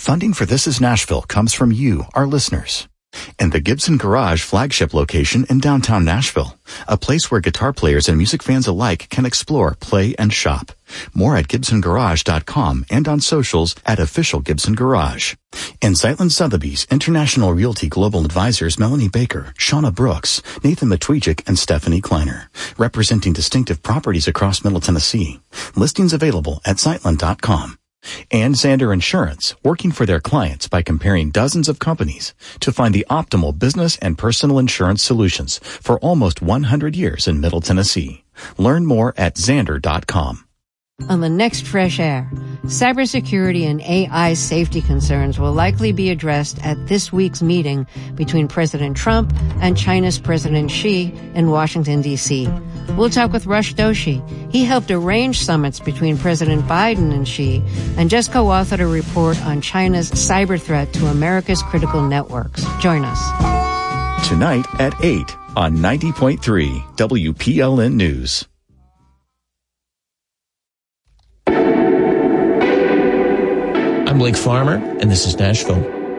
Funding for This Is Nashville comes from you, our listeners. And the Gibson Garage flagship location in downtown Nashville, a place where guitar players and music fans alike can explore, play, and shop. More at GibsonGarage.com and on socials at Official Gibson Garage. And Sightland Sotheby's International Realty Global Advisors Melanie Baker, Shauna Brooks, Nathan Matwijcik, and Stephanie Kleiner, representing distinctive properties across Middle Tennessee. Listings available at Sightland.com. And Zander Insurance, working for their clients by comparing dozens of companies to find the optimal business and personal insurance solutions for almost 100 years in Middle Tennessee. Learn more at Zander.com. On the next Fresh Air, cybersecurity and AI safety concerns will likely be addressed at this week's meeting between President Trump and China's President Xi in Washington, D.C. We'll talk with Rush Doshi. He helped arrange summits between President Biden and Xi and just co-authored a report on China's cyber threat to America's critical networks. Join us. Tonight at 8 on 90.3 WPLN News. I'm Blake Farmer, and this is Nashville.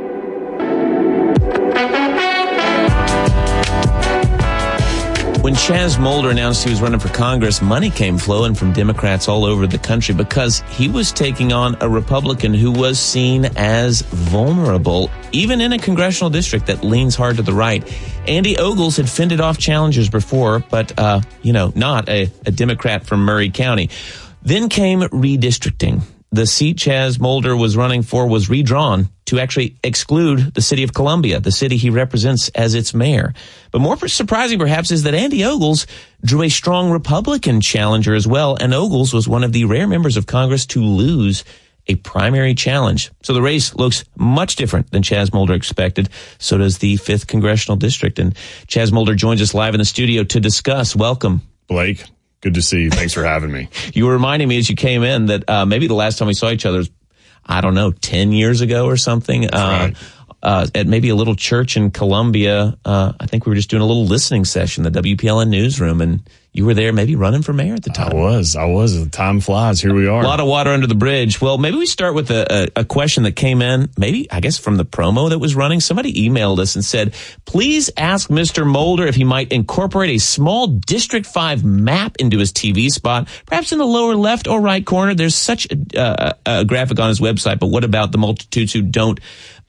When Chaz Mulder announced he was running for Congress, money came flowing from Democrats all over the country because he was taking on a Republican who was seen as vulnerable, even in a congressional district that leans hard to the right. Andy Ogles had fended off challengers before, but, not a Democrat from Murray County. Then came redistricting. The seat Chaz Mulder was running for was redrawn to actually exclude the city of Columbia, the city he represents as its mayor. But more surprising, perhaps, is that Andy Ogles drew a strong Republican challenger as well, and Ogles was one of the rare members of Congress to lose a primary challenge. So the race looks much different than Chaz Mulder expected. So does the 5th Congressional District. And Chaz Mulder joins us live in the studio to discuss. Welcome. Blake. Good to see you. Thanks for having me. You were reminding me as you came in that maybe the last time we saw each other was, 10 years ago or something. Right. At maybe a little church in Columbia. I think we were just doing a little listening session, the WPLN newsroom, and you were there maybe running for mayor at the time. I was. Time flies. Here we are. A lot of water under the bridge. Well, maybe we start with a question that came in, maybe, I guess, from the promo that was running. Somebody emailed us and said, please ask Mr. Mulder if he might incorporate a small District 5 map into his TV spot, perhaps in the lower left or right corner. There's such a graphic on his website, but what about the multitudes who don't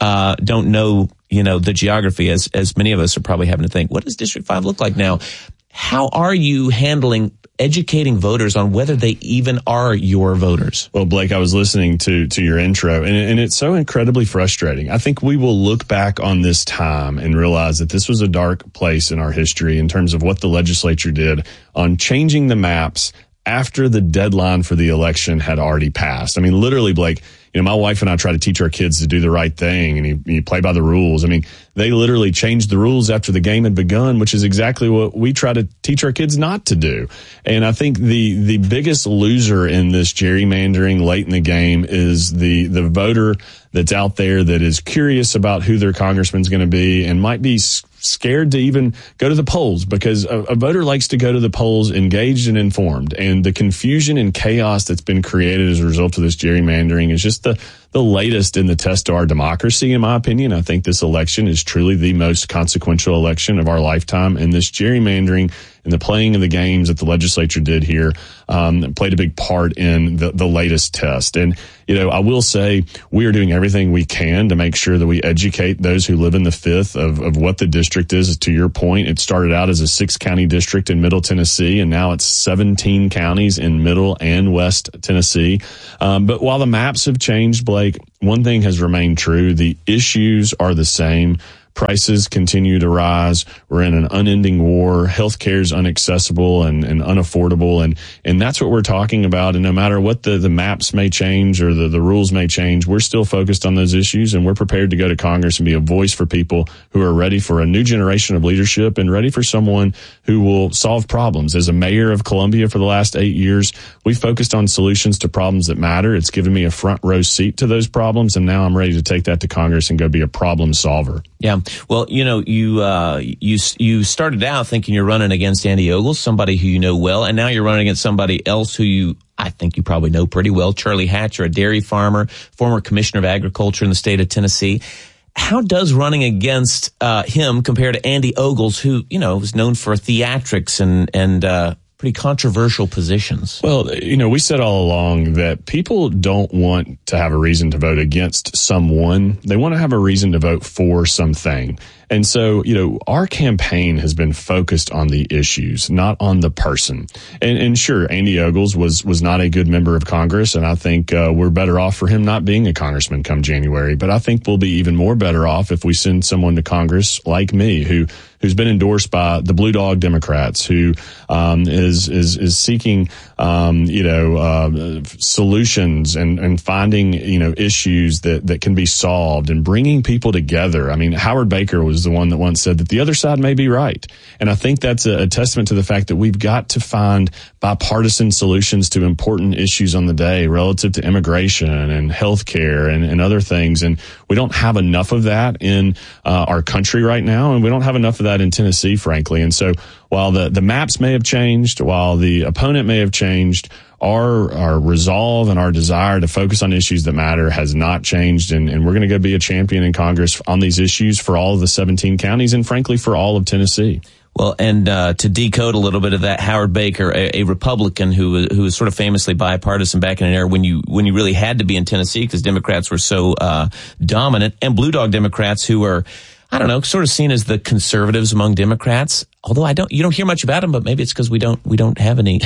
know, the geography, as many of us are probably having to think, what does District 5 look like now? How are you handling educating voters on whether they even are your voters? Well, Blake, I was listening to your intro, and it's so incredibly frustrating. I think we will look back on this time and realize that this was a dark place in our history in terms of what the legislature did on changing the maps after the deadline for the election had already passed. I mean, literally, Blake, my wife and I try to teach our kids to do the right thing, and you play by the rules. I mean, they literally changed the rules after the game had begun, which is exactly what we try to teach our kids not to do. And I think the biggest loser in this gerrymandering late in the game is the voter that's out there that is curious about who their congressman's going to be and might be scared to even go to the polls, because a voter likes to go to the polls engaged and informed. And the confusion and chaos that's been created as a result of this gerrymandering is just the latest in the test of our democracy, in my opinion. I think this election is truly the most consequential election of our lifetime, and this gerrymandering and the playing of the games that the legislature did here played a big part in the latest test. And, I will say we are doing everything we can to make sure that we educate those who live in the 5th of what the district is. To your point, it started out as a 6-county district in Middle Tennessee, and now it's 17 counties in Middle and West Tennessee. But while the maps have changed, Blake, one thing has remained true. The issues are the same. Prices continue to rise. We're in an unending war. Healthcare is inaccessible and unaffordable. And that's what we're talking about. And no matter what the maps may change or the rules may change, we're still focused on those issues. And we're prepared to go to Congress and be a voice for people who are ready for a new generation of leadership and ready for someone who will solve problems. As a mayor of Columbia for the last 8 years, we focused on solutions to problems that matter. It's given me a front row seat to those problems. And now I'm ready to take that to Congress and go be a problem solver. Yeah. Well, you started out thinking you're running against Andy Ogles, somebody who you know well, and now you're running against somebody else who I think you probably know pretty well, Charlie Hatcher, a dairy farmer, former commissioner of agriculture in the state of Tennessee. How does running against him compare to Andy Ogles, who, is known for theatrics and pretty controversial positions? Well, we said all along that people don't want to have a reason to vote against someone. They want to have a reason to vote for something. And so, our campaign has been focused on the issues, not on the person. And sure, Andy Ogles was not a good member of Congress, and I think we're better off for him not being a congressman come January. But I think we'll be even more better off if we send someone to Congress like me, who's been endorsed by the Blue Dog Democrats, who is seeking solutions and finding issues that can be solved and bringing people together. I mean, Howard Baker was the one that once said that the other side may be right, and I think that's a testament to the fact that we've got to find bipartisan solutions to important issues on the day relative to immigration and healthcare and other things, and we don't have enough of that in our country right now, and we don't have enough of that in Tennessee, frankly. And so while the maps may have changed, while the opponent may have changed, our resolve and our desire to focus on issues that matter has not changed. And we're going to go be a champion in Congress on these issues for all of the 17 counties and, frankly, for all of Tennessee. Well, and to decode a little bit of that, Howard Baker, a Republican who was sort of famously bipartisan back in an era when you really had to be in Tennessee because Democrats were so dominant, and Blue Dog Democrats who are, I don't know, sort of seen as the conservatives among Democrats. Although you don't hear much about them, but maybe it's because we don't have any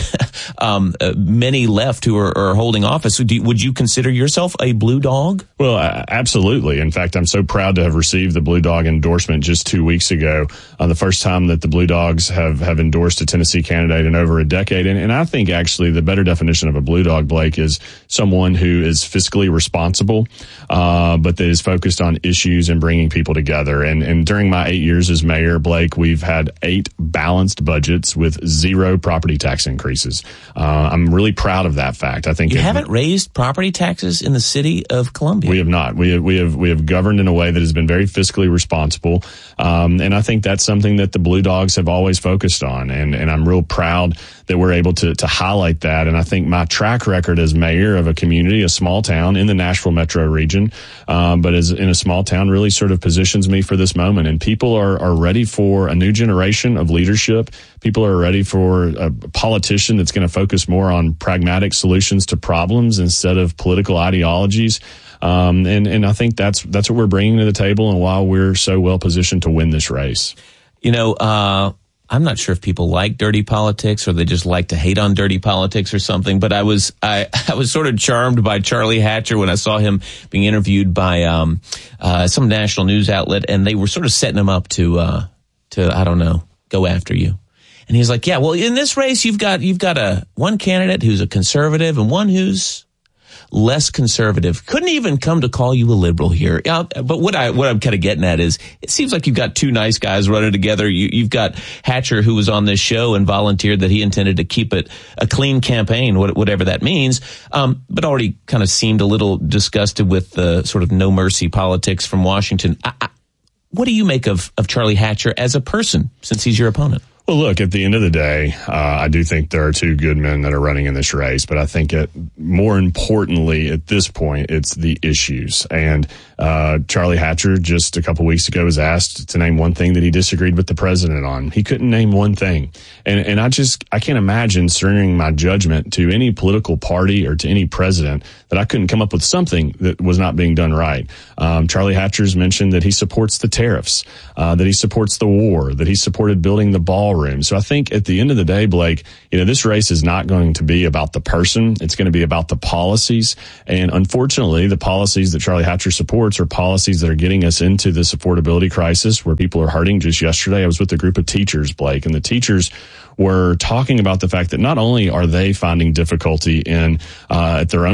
many left who are holding office. Would you consider yourself a Blue Dog? Well, absolutely. In fact, I'm so proud to have received the Blue Dog endorsement just 2 weeks ago. The first time that the Blue Dogs have endorsed a Tennessee candidate in over a decade. And I think actually the better definition of a Blue Dog, Blake, is someone who is fiscally responsible, but that is focused on issues and bringing people together. And during my 8 years as mayor, Blake, we've had 8 balanced budgets with 0 property tax increases. I'm really proud of that fact. I think you haven't raised property taxes in the city of Columbia. We have not. We have governed in a way that has been very fiscally responsible. And I think that's something that the Blue Dogs have always focused on. And I'm real proud that we're able to highlight that. And I think my track record as mayor of a community, a small town in the Nashville metro region, but as in a small town, really sort of positions me for this moment. And people are ready for a new generation of leadership. People are ready for a politician that's going to focus more on pragmatic solutions to problems instead of political ideologies. And I think that's what we're bringing to the table, and why we're so well positioned to win this race. I'm not sure if people like dirty politics or they just like to hate on dirty politics or something, but I was sort of charmed by Charlie Hatcher when I saw him being interviewed by some national news outlet, and they were sort of setting him up to I don't know, go after you. And he's like, yeah, well, in this race you've got one candidate who's a conservative and one who's less conservative. Couldn't even come to call you a liberal here. But what I'm kind of getting at is, it seems like you've got two nice guys running together. You've got Hatcher, who was on this show and volunteered that he intended to keep it a clean campaign, whatever that means, but already kind of seemed a little disgusted with the sort of no mercy politics from Washington. What do you make of Charlie Hatcher as a person, since he's your opponent? Well, look, at the end of the day, I do think there are two good men that are running in this race, but I think more importantly at this point, it's the issues. And Charlie Hatcher just a couple weeks ago was asked to name one thing that he disagreed with the president on. He couldn't name one thing. And I can't imagine surrendering my judgment to any political party or to any president that I couldn't come up with something that was not being done right. Charlie Hatcher's mentioned that he supports the tariffs, that he supports the war, that he supported building the ballroom. So I think at the end of the day, Blake, this race is not going to be about the person. It's going to be about the policies. And unfortunately, the policies that Charlie Hatcher supports are policies that are getting us into this affordability crisis where people are hurting. Just yesterday, I was with a group of teachers, Blake, and the teachers were talking about the fact that not only are they finding difficulty at their own household,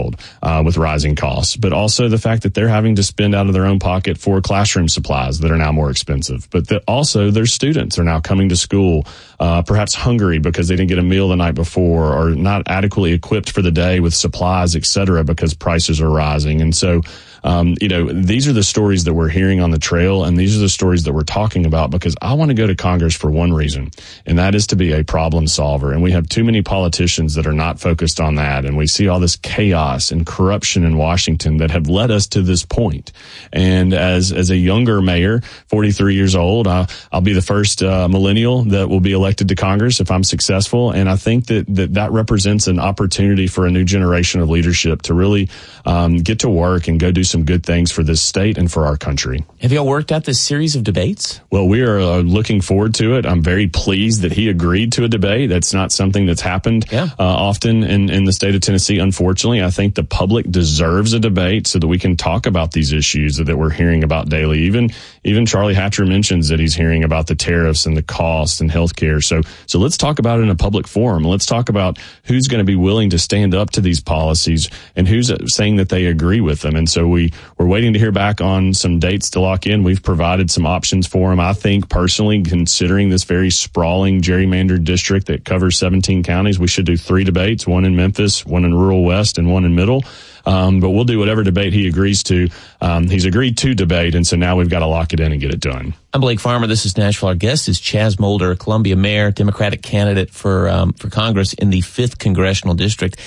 world with rising costs, but also the fact that they're having to spend out of their own pocket for classroom supplies that are now more expensive. But also their students are now coming to school perhaps hungry because they didn't get a meal the night before, or not adequately equipped for the day with supplies, et cetera, because prices are rising. And so these are the stories that we're hearing on the trail, and these are the stories that we're talking about, because I want to go to Congress for one reason, and that is to be a problem solver. And we have too many politicians that are not focused on that. And we see all this chaos and corruption in Washington that have led us to this point. And as a younger mayor, 43 years old, I'll be the first millennial that will be elected to Congress if I'm successful. And I think that represents an opportunity for a new generation of leadership to really get to work and go do some good things for this state and for our country. Have you all worked out this series of debates? Well, we are looking forward to it. I'm very pleased that he agreed to a debate. That's not something that's happened often in the state of Tennessee. Unfortunately, I think the public deserves a debate so that we can talk about these issues that we're hearing about daily. Even Charlie Hatcher mentions that he's hearing about the tariffs and the cost and healthcare. So let's talk about it in a public forum. Let's talk about who's going to be willing to stand up to these policies and who's saying that they agree with them. And so we're waiting to hear back on some dates to lock in. We've provided some options for him. I think personally, considering this very sprawling gerrymandered district that covers 17 counties, we should do 3 debates, one in Memphis, one in rural West, and one in Middle. But we'll do whatever debate he agrees to. He's agreed to debate, and so now we've got to lock it in and get it done. I'm Blake Farmer. This is Nashville. Our guest is Chaz Molder, Columbia mayor, Democratic candidate for Congress in the 5th Congressional District.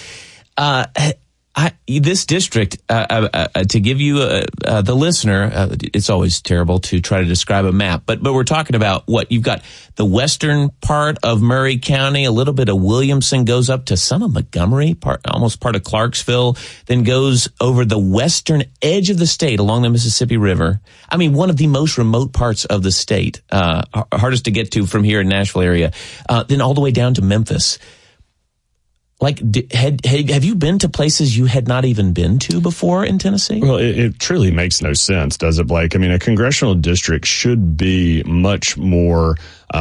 This district, to give you the listener, it's always terrible to try to describe a map, but we're talking about what you've got. The western part of Murray County, a little bit of Williamson, goes up to some of Montgomery, almost part of Clarksville, then goes over the western edge of the state along the Mississippi River. I mean, one of the most remote parts of the state, hardest to get to from here in Nashville area, then all the way down to Memphis. Like, have you been to places you had not even been to before in Tennessee? Well, it truly makes no sense, does it, Blake? I mean, a congressional district should be much more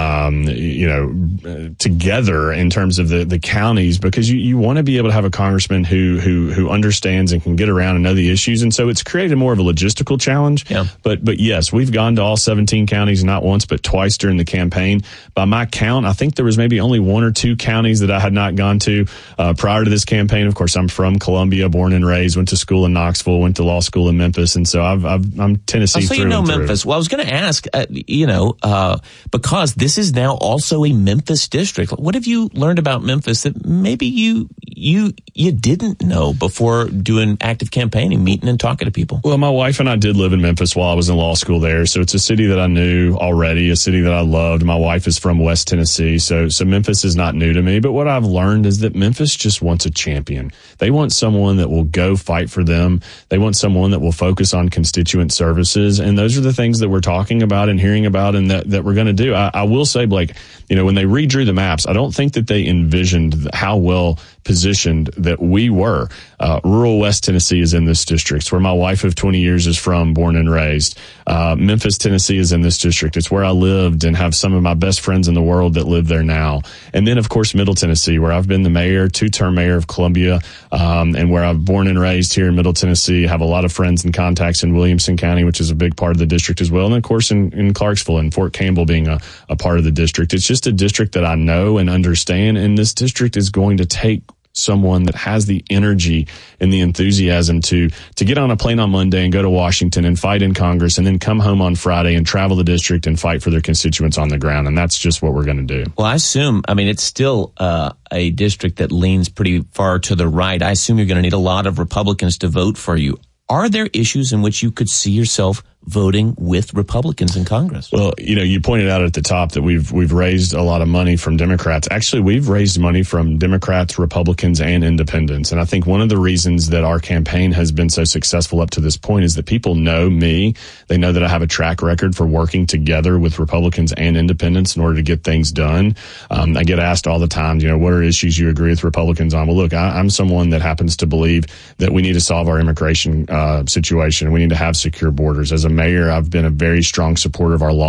together in terms of the counties, because you want to be able to have a congressman who understands and can get around and know the issues. And so it's created more of a logistical challenge. Yeah. But yes, we've gone to all 17 counties, not once, but twice during the campaign. By my count, I think there was maybe only 1 or 2 counties that I had not gone to prior to this campaign. Of course, I'm from Columbia, born and raised, went to school in Knoxville, went to law school in Memphis. And so I'm Tennessee through and through. Memphis. Well, I was going to ask, because this is now also a Memphis district. What have you learned about Memphis that maybe you didn't know before doing active campaigning, meeting and talking to people? Well, my wife and I did live in Memphis while I was in law school there. So it's a city that I knew already, a city that I loved. My wife is from West Tennessee. So Memphis is not new to me. But what I've learned is that Memphis just wants a champion. They want someone that will go fight for them. They want someone that will focus on constituent services. And those are the things that we're talking about and hearing about and that we're going to do. I will say, Blake, when they redrew the maps, I don't think that they envisioned how well positioned that we were. Rural West Tennessee is in this district. It's where my wife of 20 years is from, born and raised. Memphis, Tennessee is in this district. It's where I lived and have some of my best friends in the world that live there now. And then, of course, Middle Tennessee, where I've been the mayor, 2-term mayor of Columbia, and where I've born and raised here in Middle Tennessee. Have a lot of friends and contacts in Williamson County, which is a big part of the district as well. And, of course, in Clarksville and Fort Campbell being a part of the district. It's just a district that I know and understand, and this district is going to take someone that has the energy and the enthusiasm to get on a plane on Monday and go to Washington and fight in Congress and then come home on Friday and travel the district and fight for their constituents on the ground. And that's just what we're going to do. Well, I assume, it's still a district that leans pretty far to the right. I assume you're going to need a lot of Republicans to vote for you. Are there issues in which you could see yourself voting with Republicans in Congress? Well, you pointed out at the top that we've raised a lot of money from Democrats. Actually, we've raised money from Democrats, Republicans, and independents. And I think one of the reasons that our campaign has been so successful up to this point is that people know me. They know that I have a track record for working together with Republicans and independents in order to get things done. I get asked all the time, what are issues you agree with Republicans on? Well, look, I'm someone that happens to believe that we need to solve our immigration situation. We need to have secure borders. As a mayor, I've been a very strong supporter of our law